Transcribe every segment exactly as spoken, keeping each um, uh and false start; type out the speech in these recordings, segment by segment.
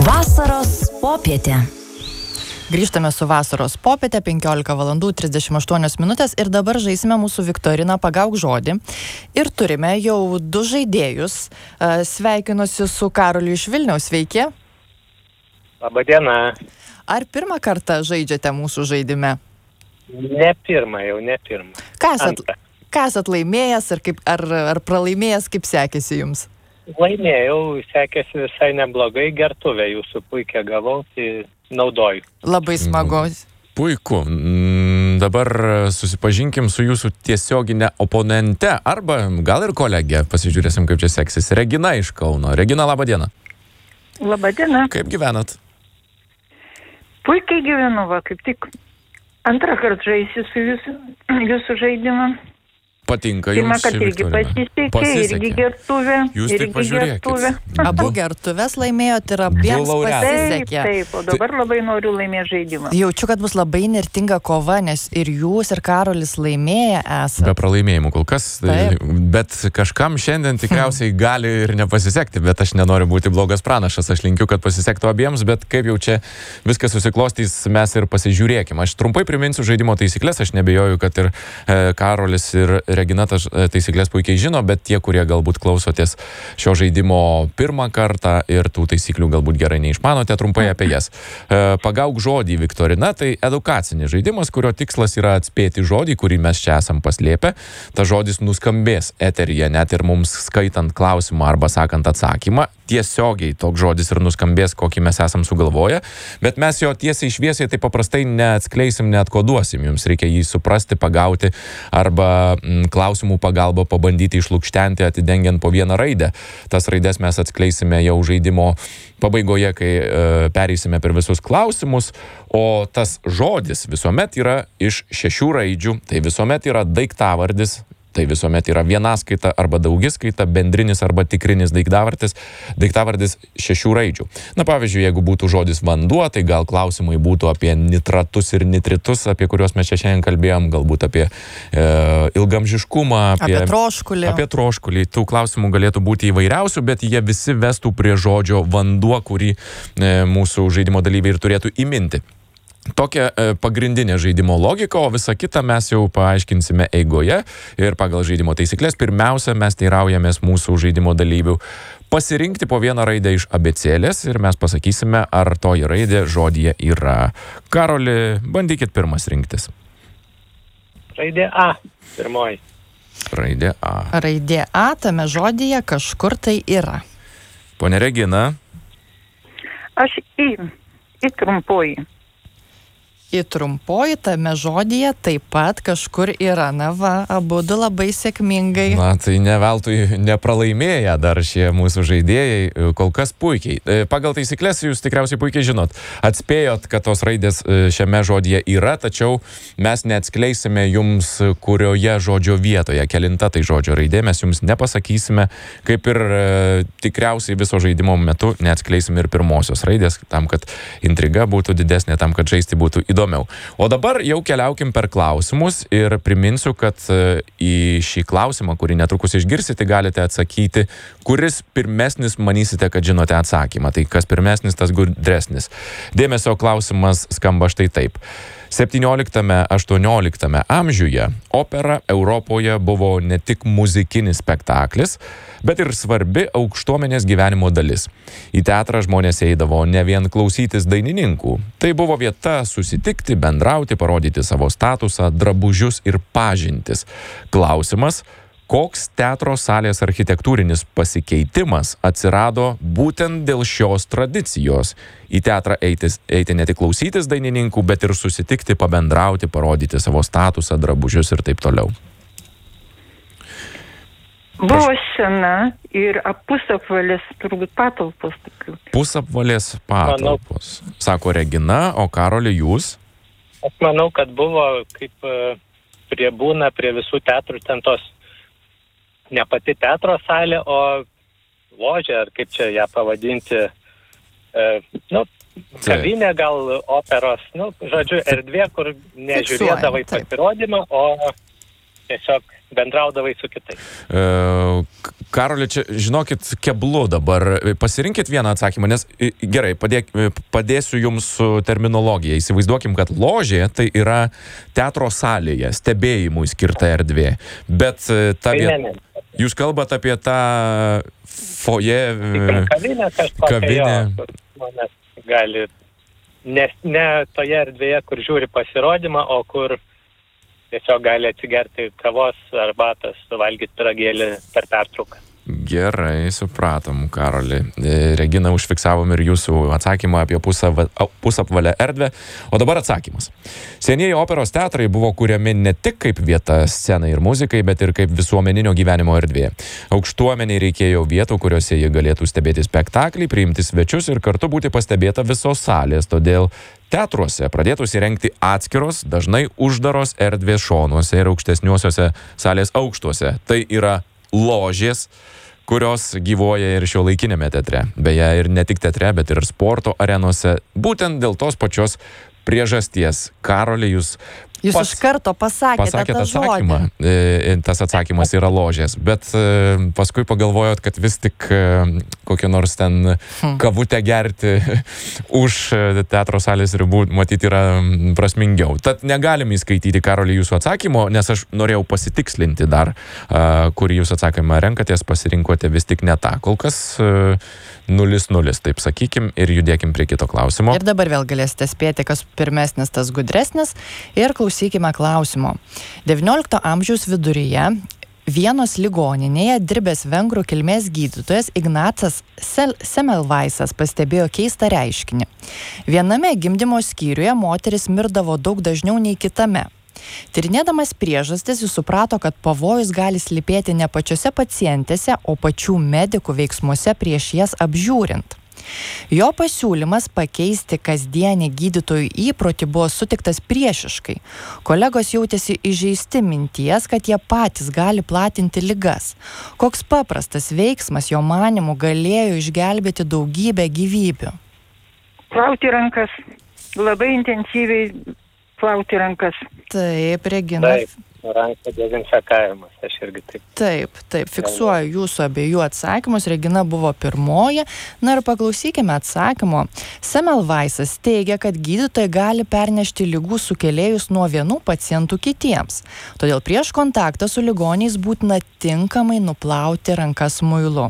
Vasaros popietė. Grįžtame su vasaros popietė, penkiolika valandų trisdešimt aštuonios minutės ir dabar žaisime mūsų viktoriną Pagauk žodį. Ir turime jau du žaidėjus. Sveikinuosi su Karoliu iš Vilniaus, sveiki. Labadiena. Ar pirmą kartą žaidžiate mūsų žaidime? Ne pirmą, jau ne pirmą. Ką esat, ką esat laimėjęs ar, kaip, ar, ar pralaimėjęs, kaip sekėsi jums? Laimėjau, sekėsi visai neblogai, gertuvę jūsų puikiai gavau, tai naudoju. Labai smagu. Puiku. Dabar susipažinkim su jūsų tiesioginė oponente, arba gal ir kolegė, pasižiūrėsim, kaip čia seksis. Regina iš Kauno. Regina, laba diena. Labą dieną. Kaip gyvenat? Puikiai gyvenu, va, kaip tik antrą kartą žaisiu su jūsų, jūsų žaidimą. Patinka Pirmą jums kartą irgi pasisekė, Pasisekė. irgi gertuvė. Jūs tik pažiūrėkit. Abu gertuves laimėjot ir abiems Du laureatai. pasisekė. Taip, o dabar labai noriu laimėti žaidimą. Jaučiu, kad bus labai nirtinga kova, nes ir jūs, ir Karolis laimėję esate. Be pralaimėjimų kol kas, Taip. bet kažkam šiandien tikriausiai gali ir nepasisekti, bet aš nenoriu būti blogas pranašas, aš linkiu, kad pasisektų abiems, bet kaip jau čia viskas susiklostys, mes ir pasižiūrėkime. Aš trumpai priminsiu žaidimo taisyklės, aš nebejoju, kad ir e, Karolis ir Regina tas taisyklės puikiai žino, bet tie, kurie galbūt klausotės šio žaidimo pirmą kartą ir tų taisyklių galbūt gerai neišmanote, trumpai apie jas. E, Pagauk žodį viktorina, tai edukacinis žaidimas, kurio tikslas yra atspėti žodį, kurį mes čia esam paslėpę. Ta žodis nuskambės eteryje, net ir mums skaitant klausimą arba sakant atsakymą. Tiesiogiai toks žodis ir nuskambės, kokį mes esam sugalvoję, bet mes jo tiesiai šviesiai taip paprastai neatskleisim, neatkoduosim. Jums reikia jį suprasti, pagauti arba m, klausimų pagalba pabandyti išlukštenti, atidengiant po vieną raidę. Tas raides mes atskleisime jau žaidimo pabaigoje, kai e, pereisime per visus klausimus, o tas žodis visuomet yra iš šešių raidžių, tai visuomet yra daiktavardis. Tai visuomet yra vienaskaita arba daugiskaita, bendrinis arba tikrinis daiktavardis, daiktavardis šešių raidžių. Na, pavyzdžiui, jeigu būtų žodis vanduo, tai gal klausimai būtų apie nitratus ir nitritus, apie kuriuos mes čia šiandien kalbėjom, galbūt apie e, ilgamžiškumą, apie, Apie troškulį. apie troškulį. Tų klausimų galėtų būti įvairiausių, bet jie visi vestų prie žodžio vanduo, kurį e, mūsų žaidimo dalyviai ir turėtų įminti. Tokia e, pagrindinė žaidimo logika, o visą kitą mes jau paaiškinsime eigoje ir pagal žaidimo taisyklės. Pirmiausia, mes teiraujamės mūsų žaidimo dalyvių pasirinkti po vieną raidę iš abėcėlės ir mes pasakysime, ar toji raidė žodyje yra. Karoli, bandykit pirmas rinktis. Raidė A, pirmoji. Raidė A. Raidė A tame žodyje kažkur tai yra. Pone Regina. Aš į, į trumpoji. Į trumpoji tame žodyje taip pat kažkur yra. Na va, abudu labai sėkmingai. Na, tai ne veltui nepralaimėję dar šie mūsų žaidėjai, kol kas puikiai. Pagal taisyklės jūs tikriausiai puikiai žinot. Atspėjot, kad tos raidės šiame žodyje yra, tačiau mes neatskleisime jums, kurioje žodžio vietoje, kelinta tai žodžio raidė, mes jums nepasakysime, kaip ir e, tikriausiai viso žaidimo metu neatskleisime ir pirmosios raidės, tam, kad intriga būtų didesnė, tam, kad žaisti būtų įdomu. O dabar jau keliaukim per klausimus ir priminsiu, kad į šį klausimą, kurį netrukus išgirsite, galite atsakyti, kuris pirmesnis manysite, kad žinote atsakymą. Tai kas pirmesnis, tas gudresnis. Dėmesio klausimas skamba štai taip. septynioliktame aštuonioliktame amžiuje opera Europoje buvo ne tik muzikinis spektaklis, bet ir svarbi aukštuomenės gyvenimo dalis. Į teatrą žmonės eidavo ne vien klausytis dainininkų. Tai buvo vieta susitikti, bendrauti, parodyti savo statusą, drabužius ir pažintis. Klausimas: koks teatro salės architektūrinis pasikeitimas atsirado būtent dėl šios tradicijos? Į teatrą eiti, eiti ne tik klausytis dainininkų, bet ir susitikti, pabendrauti, parodyti savo statusą, drabužius ir taip toliau. Buvo sena ir pusapvalės, turbūt patalpos tokių. Pusapvalės patalpos, sako Regina, o Karoli, jūs? Aš manau, kad buvo kaip prie būna prie visų teatrų ten tos ne pati teatro salė, o ložė, ar kaip čia ją pavadinti, e, nu, kavinė gal operos, nu, žodžiu, erdvė, kur nežiūrėdavai pasirodymą, o tiesiog bendraudavai su kitais. Karoli, čia, žinokit, keblu dabar. Pasirinkit vieną atsakymą, nes gerai, padėk, padėsiu jums su terminologija. Įsivaizduokim, kad ložė tai yra teatro salėje, stebėjimui skirta erdvė. Bet ta vieta... Jūs kalbat apie tą foje... Kavinę kažkokią, kavinę. Jo, žmonės gali... Ne, ne toje erdvėje, kur žiūri pasirodymą, o kur tiesiog gali atsigerti kavos, arbatos, suvalgyti pyragėlį per pertrauką. Gerai, supratom, Karoli. Regina, užfiksavom ir jūsų atsakymą apie pusapvalę erdvę. O dabar atsakymas. Senieji operos teatrai buvo kuriami ne tik kaip vieta scenai ir muzikai, bet ir kaip visuomeninio gyvenimo erdvė. Aukštuomeniai reikėjo vietų, kuriuose jie galėtų stebėti spektaklį, priimti svečius ir kartu būti pastebėta visos salės. Todėl teatruose pradėtus įrengti atskiros, dažnai uždaros erdvės šonuose ir aukštesniuosiuose salės aukštuose. Tai yra ložės, kurios gyvuoja ir šiuolaikinėme teatre. Beje, ir ne tik teatre, bet ir sporto arenose. Būtent dėl tos pačios priežasties. Karoli, jūs... Jūs pas, iš karto pasakėte, pasakėte tą atsakymą. žodį. Tas atsakymas yra ložės. Bet paskui pagalvojot, kad vis tik kokią nors ten hmm. kavutę gerti už teatro salės ribų matyti yra prasmingiau. Tad negalim įskaityti, Karoli, jūsų atsakymo, nes aš norėjau pasitikslinti dar, kurį jūs atsakymą renkatės, pasirinkote vis tik ne tą. Kol kas nulis nulis, taip sakykim, ir judėkim prie kito klausimo. Ir dabar vėl galėsite spėti, kas pirmesnis, tas gudresnis, ir klausykime klausimo. devyniolikto amžiaus viduryje Vienos ligoninėje dirbęs vengrų kilmės gydytojas Ignacas Semmelweisas pastebėjo keistą reiškinį. Viename gimdymo skyriuje moteris mirdavo daug dažniau nei kitame. Tyrinėdamas priežastis, jis suprato, kad pavojus gali slypėti ne pačiose pacientėse, o pačių medikų veiksmuose prieš jas apžiūrint. Jo pasiūlymas pakeisti kasdienį gydytojų įprotį buvo sutiktas priešiškai. Kolegos jautėsi įžeisti minties, kad jie patys gali platinti ligas. Koks paprastas veiksmas jo manymu galėjo išgelbėti daugybę gyvybių? Plauti rankas. Labai intensyviai plauti rankas. Taip, Regina. Taip. Rankų dezinfekavimas, aš irgi taip. Taip, taip, fiksuoju jūsų abiejų atsakymus, Regina buvo pirmoji. Na ir paklausykime atsakymo. Semmelweisas teigia, kad gydytojai gali pernešti ligų sukėlėjus nuo vienų pacientų kitiems. Todėl prieš kontaktą su ligoniais būtina tinkamai nuplauti rankas muilu.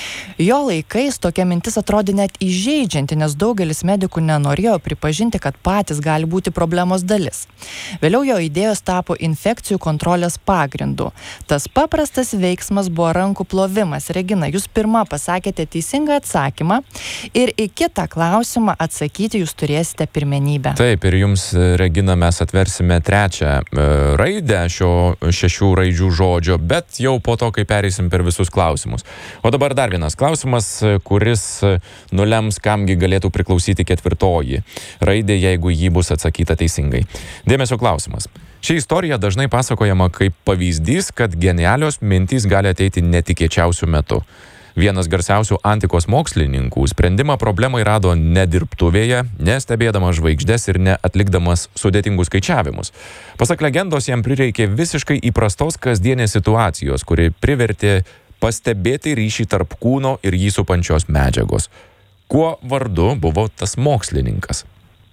Jo laikais tokia mintis atrodė net įžeidžianti, nes daugelis medikų nenorėjo pripažinti, kad patys gali būti problemos dalis. Vėliau jo idėjos tapo infekcijų kontrolės pagrindu. Tas paprastas veiksmas buvo rankų plovimas. Regina, jūs pirmą pasakėte teisingą atsakymą ir į kitą klausimą atsakyti jūs turėsite pirmenybę. Taip, ir jums, Regina, mes atversime trečią raidę šio šešių raidžių žodžio, bet jau po to, kai pereisim per visus klausimus. O dabar dar vienas klausimas, kuris nulems, kamgi galėtų priklausyti ketvirtoji raidė, jeigu jį bus atsakyta teisingai. Dėmesio klausimas. Ši istorija dažnai pasakojama kaip pavyzdys, kad genialios mintys gali ateiti netikėčiausių metų. Vienas garsiausių antikos mokslininkų sprendimą problemai rado ne dirbtuvėje, nestebėdamas žvaigždes ir neatlikdamas sudėtingus skaičiavimus. Pasak legendos, jam prireikė visiškai įprastos kasdienės situacijos, kuri privertė pastebėti ryšį tarp kūno ir jį supančios medžiagos. Kuo vardu buvo tas mokslininkas?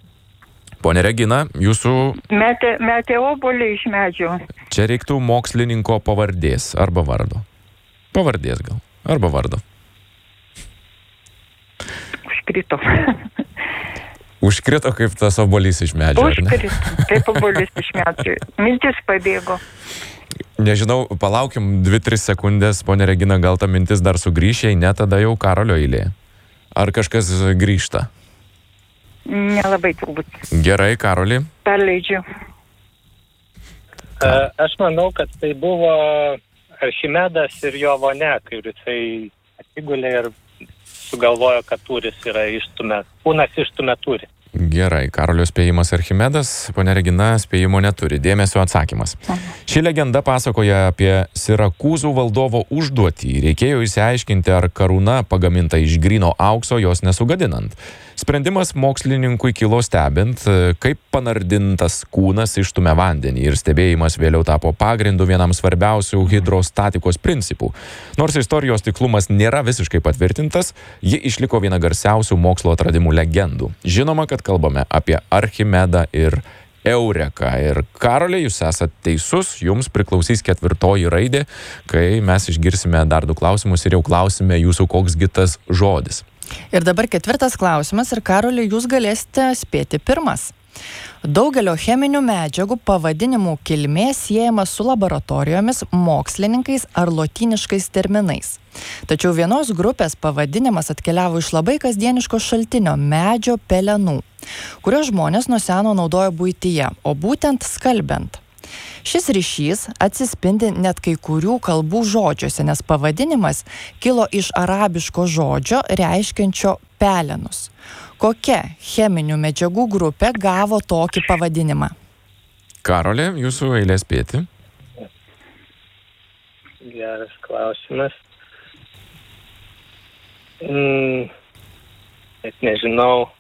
Pone Regina, jūsų... Metė, metė obuolį iš medžio. Čia reiktų mokslininko pavardės arba vardo. Pavardės gal. Arba vardo. Užkrito. Užkrito kaip tas obuolys iš medžio, ar ne? Užkrito, kaip obuolys iš medžio. Mintis pabėgo. Nežinau, palaukim dvi tris sekundės, ponė Regina, gal ta mintis dar sugrįš, jei ne, tada jau Karolio eilė. Ar kažkas grįžta? Nelabai turbūt. Gerai, Karoli. Perleidžiu. Aš manau, kad tai buvo Archimedas ir jo vonia, kai jisai atsigulė ir sugalvojo, kad tūris yra išstumę, kūnas išstumė tūrį. Gerai, Karolio spėjimas Archimedas, ponia Regina spėjimo neturi. Dėmesio atsakymas. Ši legenda pasakoja apie Sirakūzų valdovo užduotį. Reikėjo išsiaiškinti, ar karūna pagaminta iš gryno aukso jos nesugadinant. Sprendimas mokslininkui kilo stebint, kaip panardintas kūnas išstumia vandenį, ir stebėjimas vėliau tapo pagrindu vienam svarbiausių hidrostatikos principų. Nors istorijos tiklumas nėra visiškai patvirtintas, ji išliko viena garsiausių mokslo atradimų legendų. Žinoma, kad kalbame apie Archimedą ir Eureką. Ir Karoli, jūs esate teisus, jums priklausys ketvirtoji raidė, kai mes išgirsime dar du klausimus ir jau klausime jūsų, koksgi tas žodis. Ir dabar ketvirtas klausimas, ir Karoli, jūs galėsite spėti pirmas. Daugelio cheminių medžiagų pavadinimų kilmė siejama su laboratorijomis, mokslininkais ar lotyniškais terminais. Tačiau vienos grupės pavadinimas atkeliavo iš labai kasdieniško šaltinio medžio pelenų, kurio žmonės nuo seno naudojo buityje, o būtent skalbiant. Šis ryšys atsispindi net kai kurių kalbų žodžiuose, nes pavadinimas kilo iš arabiško žodžio reiškiančio pelenus. Kokia cheminių medžiagų grupė gavo tokį pavadinimą? Karoli, jūsų eilė spėti. Geras klausimas. Mm, net nežinau.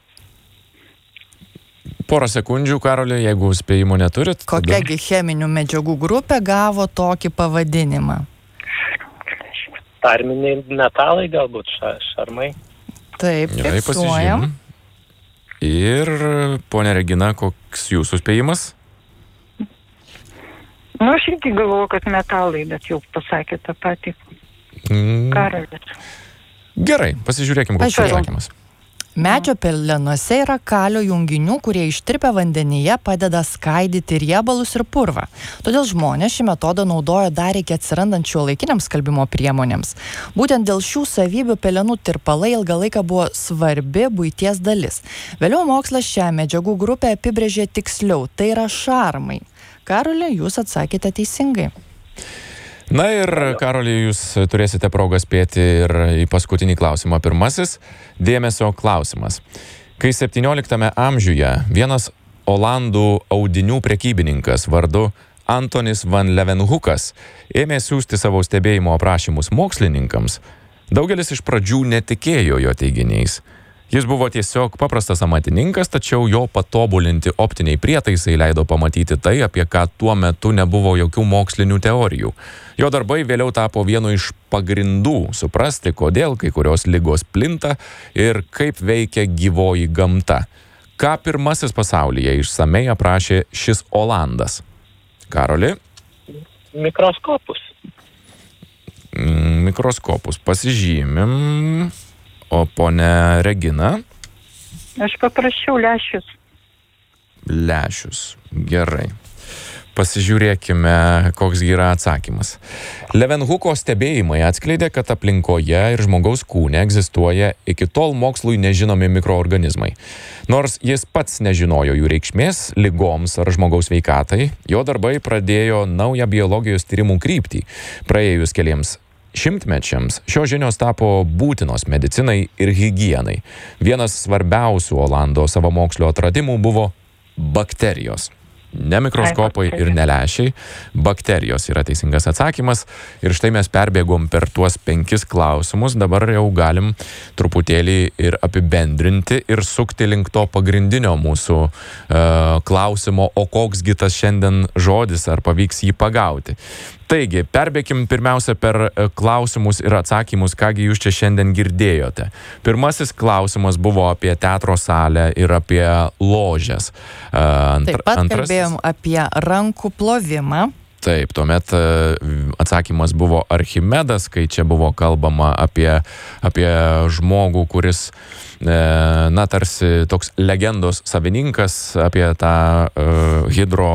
Porą sekundžių, Karoli, jeigu spėjimo neturit. Kokiagi tada... cheminių medžiagų grupė gavo tokį pavadinimą? Tarminiai metalai, galbūt šarmai. Taip, Gerai, fiksuojam. Pasižym. Ir, ponia Regina, koks jūsų spėjimas? Nu, aš irgi galvoju, kad metalai, bet jau pasakė tą patį. Mm. Karolis. Gerai, pasižiūrėkim, koks atsakymas. Medžio pelenuose yra kalio junginių, kurie ištirpę vandenyje padeda skaidyti riebalus ir purvą. Todėl žmonės šį metodą naudojo dar iki atsirandant šiuolaikiniams skalbimo priemonėms. Būtent dėl šių savybių pelenų tirpalai ilgą laiką buvo svarbi buities dalis. Vėliau mokslas šią medžiagų grupę apibrėžė tiksliau, tai yra šarmai. Karoli, jūs atsakėte teisingai. Na ir, Karoli, jūs turėsite progą spėti ir į paskutinį klausimą. Pirmasis – dėmesio klausimas. Kai septynioliktame amžiuje vienas olandų audinių prekybininkas vardu Antonis van Leeuwenhoekas ėmė siųsti savo stebėjimo aprašymus mokslininkams, daugelis iš pradžių netikėjo jo teiginiais. Jis buvo tiesiog paprastas amatininkas, tačiau jo patobulinti optiniai prietaisai leido pamatyti tai, apie ką tuo metu nebuvo jokių mokslinių teorijų. Jo darbai vėliau tapo vienu iš pagrindų suprasti, kodėl kai kurios ligos plinta ir kaip veikia gyvoji gamta. Ką pirmasis pasaulyje išsamei aprašė šis olandas? Karoli? Mikroskopus. Mikroskopus. Pasižymim. O ponia Regina? Aš paprašiau lęšius. Lęšius. Gerai. Pasižiūrėkime, koks yra atsakymas. Leeuwenhoeko stebėjimai atskleidė, kad aplinkoje ir žmogaus kūne egzistuoja iki tol mokslui nežinomi mikroorganizmai. Nors jis pats nežinojo jų reikšmės ligoms ar žmogaus sveikatai, jo darbai pradėjo naują biologijos tyrimų kryptį. Praėjus keliems šimtmečiams šios žinios tapo būtinos medicinai ir higienai. Vienas svarbiausių Olando savamokslio atradimų buvo bakterijos. Ne mikroskopai ir ne lęšiai, bakterijos yra teisingas atsakymas. Ir štai mes perbėgom per tuos penkis klausimus, dabar jau galim truputėlį ir apibendrinti ir sukti link to pagrindinio mūsų uh, klausimo, o koksgi tas šiandien žodis, ar pavyks jį pagauti. Taigi, perbėkim pirmiausia per klausimus ir atsakymus, kągi jūs čia šiandien girdėjote. Pirmasis klausimas buvo apie teatro salę ir apie ložes. Antr, Taip pat antrasis... kalbėjom apie rankų plovimą. Taip, tuomet atsakymas buvo Archimedas, kai čia buvo kalbama apie, apie žmogų, kuris, na, tarsi toks legendos savininkas, apie tą uh, hidro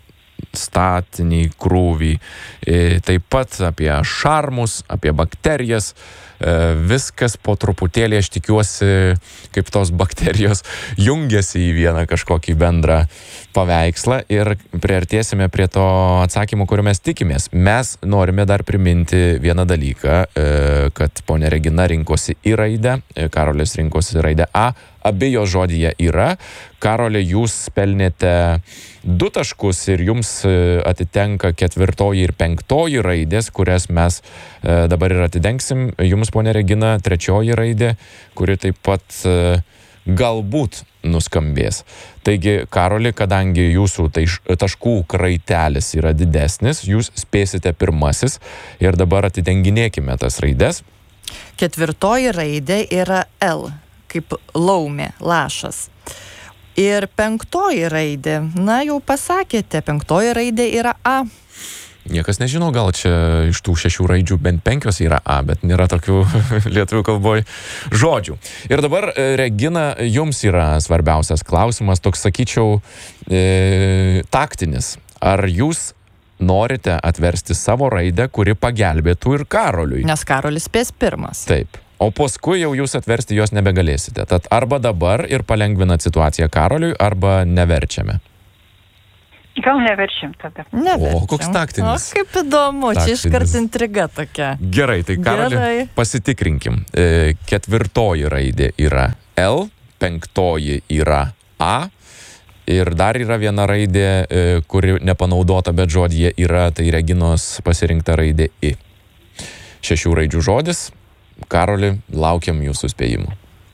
statinį krūvį, taip pat apie šarmus, apie bakterijas, viskas po truputėlį, aš tikiuosi, kaip tos bakterijos jungiasi į vieną kažkokį bendrą paveikslą ir priartėsime prie to atsakymo, kuriuo mes tikimės. Mes norime dar priminti vieną dalyką, kad ponia Regina rinkosi į raidę, Karolis rinkosi raidę A, abi jo žodyje yra. Karoli, jūs pelnėte du taškus ir jums atitenka ketvirtoji ir penktoji raidės, kurias mes dabar ir atidengsim. Jums, ponė Regina, trečioji raidė, kuri taip pat galbūt nuskambės. Taigi, Karoli, kadangi jūsų taiš, taškų kraitelis yra didesnis, jūs spėsite pirmasis ir dabar atidenginėkime tas raides. Ketvirtoji raidė yra L, kaip laumė, lašas. Ir penktoji raidė, na jau pasakėte, penktoji raidė yra A. Niekas nežino, gal čia iš tų šešių raidžių bent penkios yra A, bet nėra tokių lietuvių kalboj žodžių. Ir dabar, Regina, jums yra svarbiausias klausimas, toks, sakyčiau, e, taktinis. Ar jūs norite atversti savo raidę, kuri pagelbėtų ir Karoliui? Nes Karolis spės pirmas. Taip. O paskui jau jūs atversti jos nebegalėsite. Tad arba dabar ir palengvinat situaciją Karoliui, arba neverčiame. Gal neverčiam tada. Neverčiam. O, koks taktinis. O, kaip įdomu, Taktinis. čia iškart intriga tokia. Gerai, tai Karoli, Gerai. pasitikrinkim. E, ketvirtoji raidė yra L, penktoji yra A. Ir dar yra viena raidė, e, kuri nepanaudota, bet žodyje yra, tai Reginos pasirinkta raidė I. Šešių raidžių žodis. Karoli, laukiam jūsų spėjimų.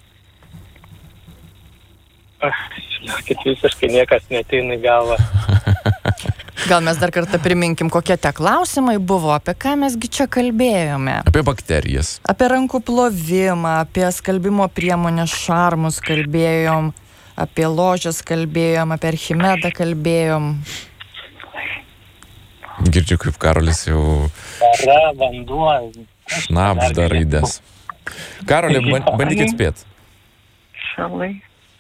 Žinokit, visiškai niekas neteina į galvą. Gal mes dar kartą priminkim, kokie te klausimai buvo, apie ką mesgi čia kalbėjome. Apie bakterijas. Apie rankų plovimą, apie skalbimo priemonės šarmus kalbėjom, apie ložes kalbėjom, apie Archimedą kalbėjom. Girdžiu, kaip Karolis jau Yra vanduo. šnabžda raides. Karoli, bandykit spėt. Šalai.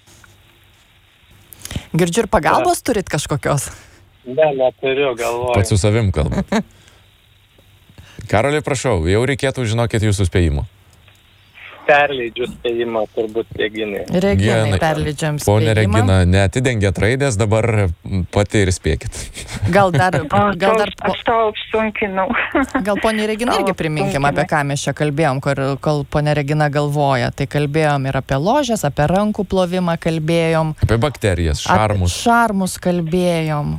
Girdžiu, ir pagalbos turit kažkokios? Ne, neturiu galvoje. Pats su savim kalbat. Karoli, prašau, jau reikėtų žinokit jūsų spėjimų. Perleidžiu spėjimą turbūt Reginai. Reginai Genai. perleidžiam spėjimą. Pone Regina, neatidengėt raidės, dabar pati ir spėkit. Gal dar, O, gal dar, to- Aš tau apsunkinau. gal ponė Regina irgi priminkim, apie ką mes čia kalbėjom, kol, kol ponė Regina galvoja. Tai kalbėjom ir apie ložes, apie rankų plovimą kalbėjom. Apie bakterijas, Apie šarmus. šarmus kalbėjom.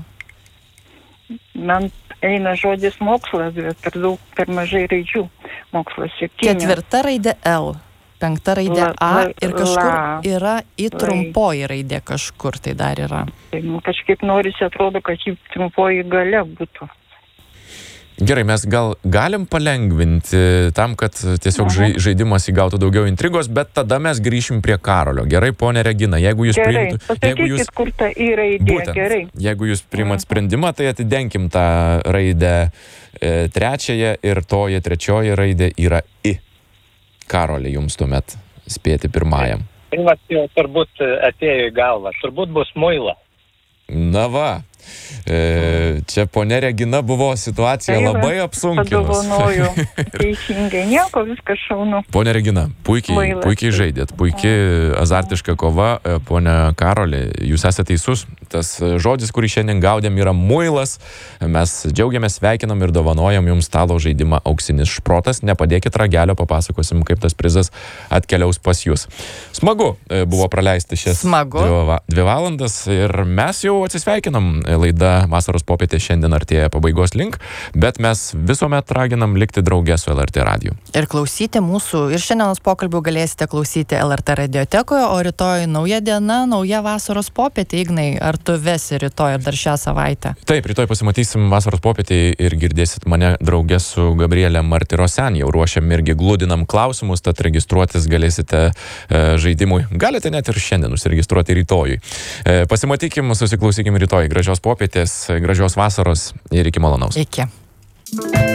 Man eina žodis mokslas, bet per daug, per mažai raidžių. Mokslas septyni. Ketvirta raidė L, penkta raidė La- A la- ir kažkur la. yra į Lai. trumpoji raidė, kažkur tai dar yra. Tai man kažkaip norisi, atrodo, kad jį trumpoji gale būtų. Gerai, mes gal galim palengvinti tam, kad tiesiog žai, žaidimas įgautų daugiau intrigos, bet tada mes grįšim prie Karolio. Gerai, ponė Regina, jeigu jūs Gerai, priimtų... Jeigu pasakykit, jūs, kur ta į raidė. būtent, Gerai. jeigu jūs priimat sprendimą, tai atidenkim tą raidę e, trečiąją ir toji trečioji raidė yra I. Karoli, jums tuomet spėti pirmajam. Tai va, jau turbūt atėjo į galvą. Turbūt bus muila. Na va, e, čia ponė Regina buvo situacija Tai va, labai apsunkinus. Padovanoju. Teisingai. Nieko, viskas šaunu. Pone Regina, puikiai, Muilas. puikiai žaidėt, puikiai azartiška kova. E, Pone Karoli, jūs esate teisus. Tas žodis, kurį šiandien gaudėm, yra muilas. Mes džiaugiamės, sveikinam ir dovanojam jums stalo žaidimą Auksinis šprotas. Nepadėkit ragelio, papasakosim, kaip tas prizas atkeliaus pas jūs. Smagu e, buvo praleisti šias Smagu. dvi, va- dvi valandas ir mes jau atsisveikinam. Laida Vasaros popietė šiandien artėja pabaigos link, bet mes visuomet raginam likti drauge su L R T radiju. Ir klausyti mūsų, ir šiandienos pokalbių galėsite klausyti L R T radiotekoje, o rytoj nauja diena, nauja vasaros popietė. Ignai, ar tu vesi rytoj ir dar šią savaitę? Taip, rytoj pasimatysim Vasaros popietėje ir girdėsit mane drauge su Gabrielė Martirosen. Jau ruošiam irgi gludinam klausimus, tad registruotis galėsite e, žaidimui. Galite net ir šiandien užsiregistruoti rytojui. E, pasimatykim, susiklausykim rytoj. Gražios popietės, gražios vasaros ir iki malonaus. Iki.